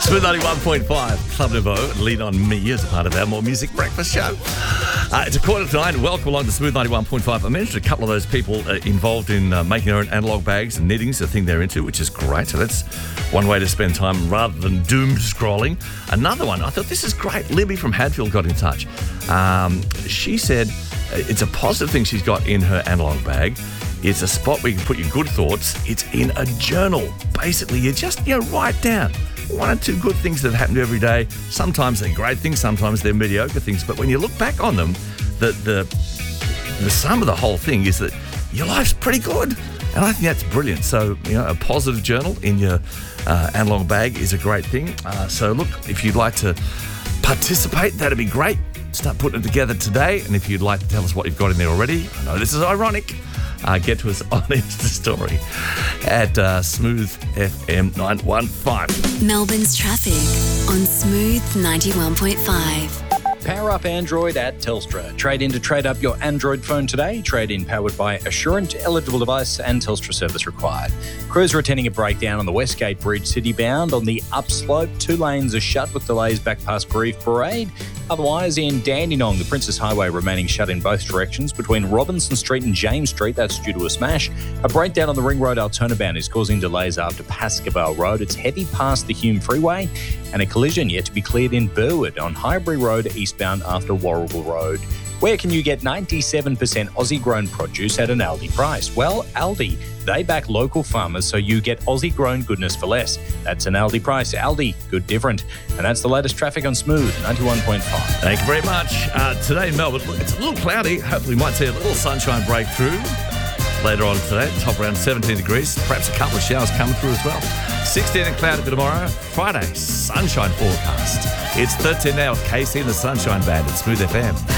Smooth 91.5, Club Nouveau, Lean On Me as a part of our More Music Breakfast show. It's 9:15. Welcome along to Smooth 91.5. I mentioned a couple of those people involved in making their own analogue bags, and knitting's a thing they're into, which is great. So that's one way to spend time rather than doom scrolling. Another one, I thought this is great. Libby from Hadfield got in touch. She said it's a positive thing she's got in her analogue bag. It's a spot where you can put your good thoughts. It's in a journal. Basically, you just write down one or two good things that happen to you every day. Sometimes they're great things, sometimes they're mediocre things. But when you look back on them, the sum of the whole thing is that your life's pretty good. And I think that's brilliant. So, a positive journal in your analogue bag is a great thing. So, look, if you'd like to participate, that'd be great. Start putting it together today. And if you'd like to tell us what you've got in there already, I know this is ironic, get to us on Insta Story at Smooth FM 915. Melbourne's traffic on Smooth 91.5. Power up Android at Telstra. Trade in to trade up your Android phone today. Trade in powered by Assurant. Eligible device and Telstra service required. Crews are attending a breakdown on the Westgate Bridge citybound. On the upslope, 2 lanes are shut with delays back past Grieve Parade. Otherwise, in Dandenong, the Princess Highway remaining shut in both directions between Robinson Street and James Street. That's due to a smash. A breakdown on the Ring Road Altona-bound is causing delays after Pascoe Road. It's heavy past the Hume Freeway. And a collision yet to be cleared in Burwood on Highbury Road eastbound after Warragul Road. Where can you get 97% Aussie-grown produce at an Aldi price? Well, Aldi. They back local farmers so you get Aussie-grown goodness for less. That's an Aldi price. Aldi, good different. And that's the latest traffic on Smooth 91.5. Thank you very much. Today in Melbourne, look, it's a little cloudy. Hopefully we might see a little sunshine break through later on today. Top around 17 degrees. Perhaps a couple of showers coming through as well. 16 and cloudy for tomorrow. Friday, sunshine forecast. It's 13 now with KC and the Sunshine Band at Smooth FM.